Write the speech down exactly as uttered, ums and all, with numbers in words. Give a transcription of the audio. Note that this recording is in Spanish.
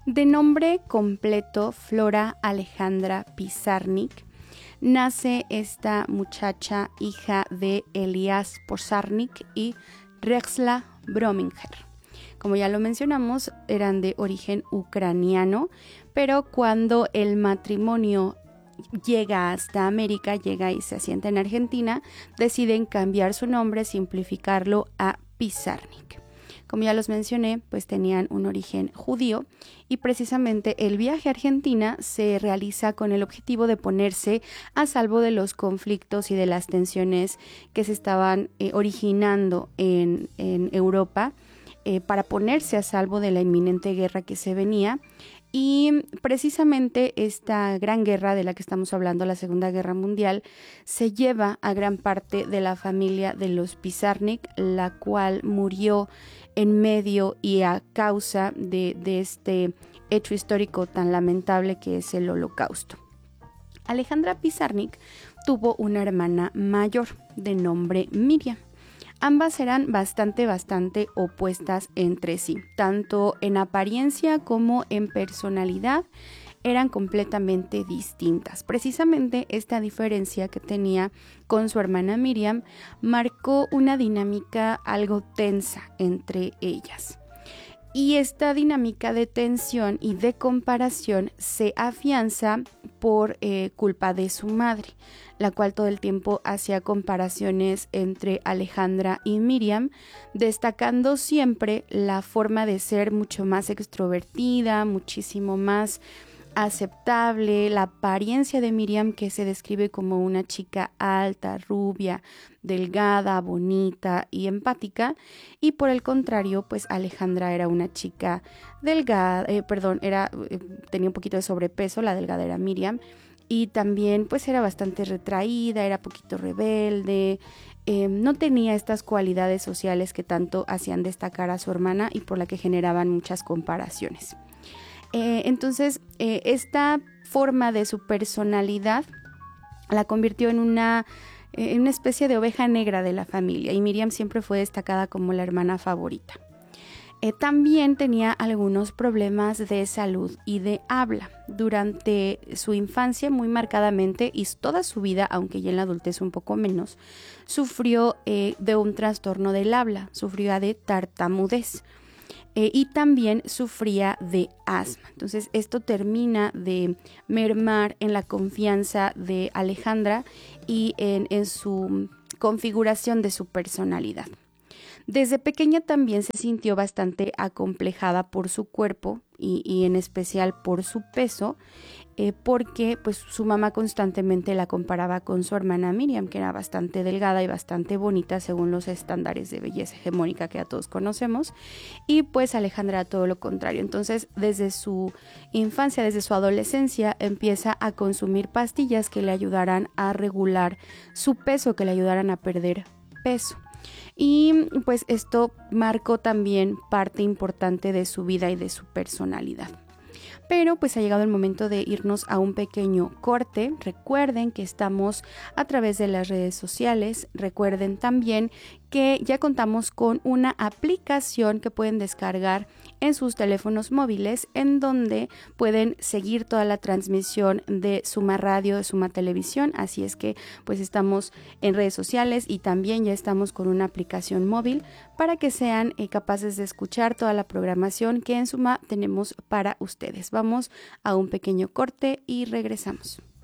De nombre completo Flora Alejandra Pizarnik, nace esta muchacha hija de Elias Pizarnik y Rexla Brominger. Como ya lo mencionamos, eran de origen ucraniano, pero cuando el matrimonio llega hasta América, llega y se asienta en Argentina, deciden cambiar su nombre, simplificarlo a Pizarnik. Como ya los mencioné, pues tenían un origen judío y precisamente el viaje a Argentina se realiza con el objetivo de ponerse a salvo de los conflictos y de las tensiones que se estaban eh, originando en, en Europa, eh, para ponerse a salvo de la inminente guerra que se venía. Y precisamente esta gran guerra de la que estamos hablando, la Segunda Guerra Mundial, se lleva a gran parte de la familia de los Pizarnik, la cual murió en medio y a causa de, de este hecho histórico tan lamentable que es el Holocausto. Alejandra Pizarnik tuvo una hermana mayor de nombre Miriam. Ambas eran bastante, bastante opuestas entre sí, tanto en apariencia como en personalidad. Eran completamente distintas. Precisamente esta diferencia que tenía con su hermana Miriam marcó una dinámica algo tensa entre ellas. Y esta dinámica de tensión y de comparación se afianza por eh, culpa de su madre, la cual todo el tiempo hacía comparaciones entre Alejandra y Miriam, destacando siempre la forma de ser mucho más extrovertida, muchísimo más aceptable, la apariencia de Miriam, que se describe como una chica alta, rubia, delgada, bonita y empática, y por el contrario, pues Alejandra era una chica delgada, eh, perdón, era, eh, tenía un poquito de sobrepeso, la delgada era Miriam, y también pues era bastante retraída, era poquito rebelde, eh, no tenía estas cualidades sociales que tanto hacían destacar a su hermana y por la que generaban muchas comparaciones. Eh, entonces, eh, esta forma de su personalidad la convirtió en una, eh, en una especie de oveja negra de la familia, y Miriam siempre fue destacada como la hermana favorita. Eh, también tenía algunos problemas de salud y de habla. Durante su infancia, muy marcadamente, y toda su vida, aunque ya en la adultez un poco menos, sufrió eh, de un trastorno del habla, sufría de tartamudez. Eh, y también sufría de asma. Entonces esto termina de mermar en la confianza de Alejandra y en, en su configuración de su personalidad. Desde pequeña también se sintió bastante acomplejada por su cuerpo y, y en especial por su peso, eh, porque pues su mamá constantemente la comparaba con su hermana Miriam, que era bastante delgada y bastante bonita según los estándares de belleza hegemónica que ya todos conocemos, y pues Alejandra todo lo contrario. Entonces desde su infancia, desde su adolescencia, empieza a consumir pastillas que le ayudaran a regular su peso, que le ayudaran a perder peso. Y pues esto marcó también parte importante de su vida y de su personalidad. Pero pues ha llegado el momento de irnos a un pequeño corte. Recuerden que estamos a través de las redes sociales. Recuerden también que ya contamos con una aplicación que pueden descargar en sus teléfonos móviles, en donde pueden seguir toda la transmisión de Suma Radio, de Suma Televisión. Así es que pues estamos en redes sociales y también ya estamos con una aplicación móvil para que sean eh, capaces de escuchar toda la programación que en Suma tenemos para ustedes. Vamos a un pequeño corte y regresamos.